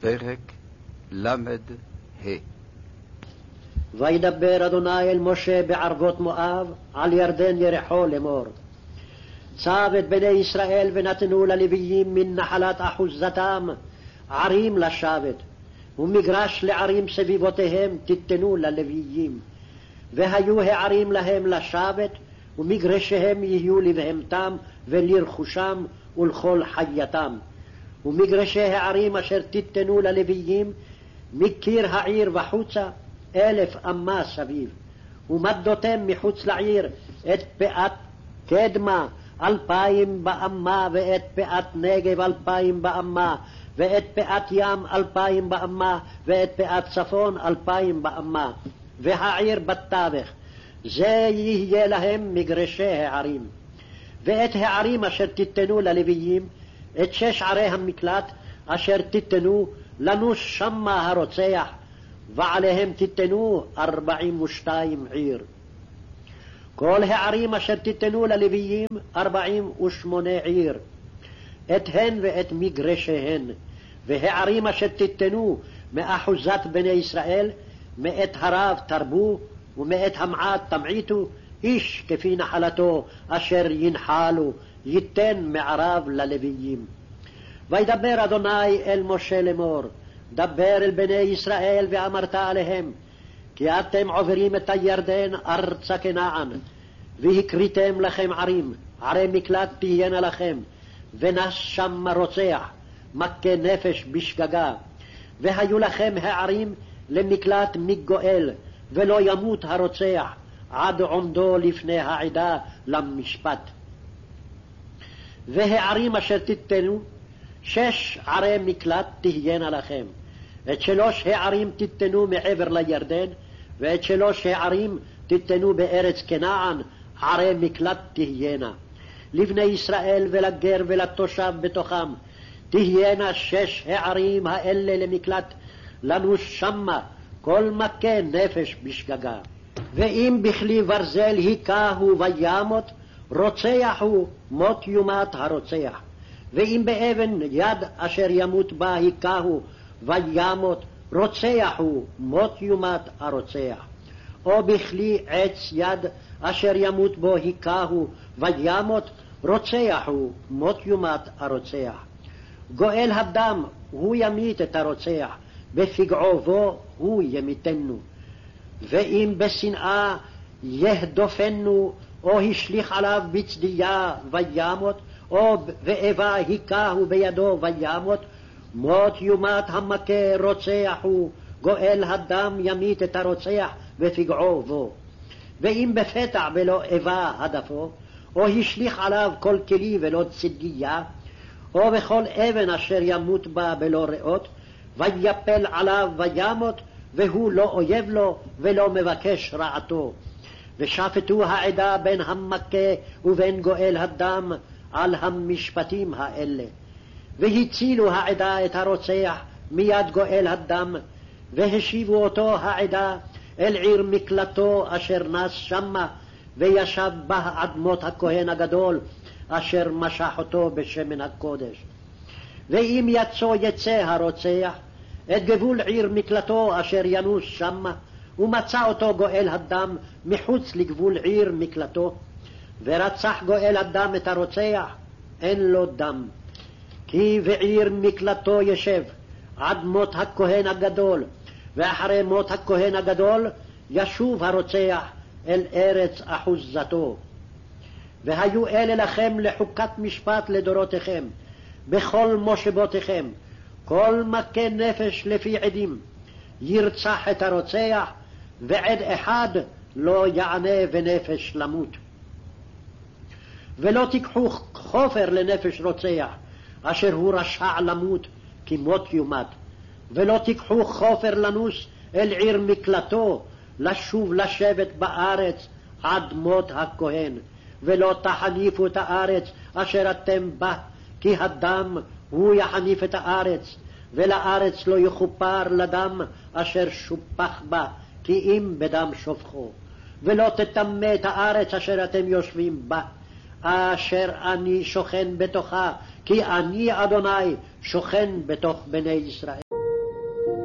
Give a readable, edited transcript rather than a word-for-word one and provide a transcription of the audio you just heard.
פרק ל"ה. וידבר אדוני אל משה בערבות מואב על ירדן ירחו לאמור. צב את בני ישראל ונתנו ללוויים מן נחלת אחוזתם ערים לשבת, ומגרש לערים סביבותיהם תיתנו ללוויים. והיו הערים להם לשבת, ומגרשיהם יהיו לבהמתם ולרכושם ולכל חייתם. ומגרשי הערים אשר תיתנו ללוויים מקיר העיר וחוצה 1000 אמה סביב. ומדותם מחוץ לעיר את פאת קדמה 2000 באמה, ואת פאת נגב 2000 באמה, ואת פאת ים 2000 באמה, ואת פאת צפון 2000 באמה, והעיר בתווך. זה יהיה להם מגרשי הערים. ואת הערים אשר תיתנו ללוויים, את 6 ערי המקלט אשר תיתנו לנוש שמה הרוצח, ועליהם תיתנו 42 עיר. כל הערים אשר תיתנו ללוויים 48 עיר, את הן ואת מגרשיהן. והערים אשר תיתנו מאחוזת בני ישראל, מאת הרב תרבו, ומאת המעט תמעיטו, איש כפי נחלתו אשר ינחלו, ייתן מערב ללוויים. וידבר אדוני אל משה לאמור, דבר אל בני ישראל ואמרת עליהם, כי אתם עוברים את הירדן ארצה כנען, והקריתם לכם ערים, ערי מקלט תהיינה לכם, ונס שם רוצח, מכה נפש בשגגה. והיו לכם הערים למקלט מגואל, ולא ימות הרוצח עד עומדו לפני העדה למשפט. והערים אשר תיתנו 6 ערי מקלט תהיינה לכם. את 3 הערים תיתנו מעבר לירדן, ואת 3 הערים תיתנו בארץ כנען, ערי מקלט תהיינה. לבני ישראל ולגר ולתושב בתוכם תהיינה 6 הערים האלה למקלט, לנוש שמה כל מכה נפש בשגגה. ואם בכלי ברזל היכהו וימות, רוצח הוא, מות יומת הרוצח. ואם באבן יד אשר ימות בה היכהו וימות, רוצח הוא, מות יומת הרוצח. או בכלי עץ יד אשר ימות בו היכהו וימות, רוצח הוא, מות יומת הרוצח. גואל הדם הוא ימית את הרוצח, בפגעו בו הוא ימיתנו. ואם בשנאה יהדופנו, או השליך עליו בצדיה וימות, או ואיבה היכהו בידו וימות, מות יומת המכה רוצח הוא, גואל הדם ימית את הרוצח בפגעו בו. ואם בפתע ולא איבה הדפו, או השליך עליו כל כלי ולא צדיה, או בכל אבן אשר ימות בה בלא ריאות, ויפל עליו וימות, והוא לא אויב לו ולא מבקש רעתו. ושפטו העדה בין המכה ובין גואל הדם על המשפטים האלה. והצילו העדה את הרוצח מיד גואל הדם, והשיבו אותו העדה אל עיר מקלטו אשר נס שמה, וישב בה אדמות הכהן הגדול אשר משח אותו בשמן הקודש. ואם יצא הרוצח את גבול עיר מקלטו אשר ינוס שמה, ומצא אותו גואל הדם מחוץ לגבול עיר מקלטו, ורצח גואל הדם את הרוצח, אין לו דם. כי בעיר מקלטו ישב עד מות הכהן הגדול, ואחרי מות הכהן הגדול ישוב הרוצח אל ארץ אחוזתו. והיו אלה לכם לחוקת משפט לדורותיכם, בכל מושבותיכם, כל מכה נפש לפי עדים ירצח את הרוצח, ועד אחד לא יענה ונפש למות. ולא תיקחו חופר לנפש רוצח אשר הוא רשע למות כי מות יומת. ולא תיקחו חופר לנוס אל עיר מקלטו לשוב לשבת בארץ עד מות הכהן. ולא תחניפו את הארץ אשר אתם בה, כי הדם הוא יחניף את הארץ, ולארץ לא יכופר לדם אשר שופח בה, כי אם בדם שופכו. ולא תטמא את הארץ אשר אתם יושבים בה, אשר אני שוכן בתוכה, כי אני אדוני שוכן בתוך בני ישראל.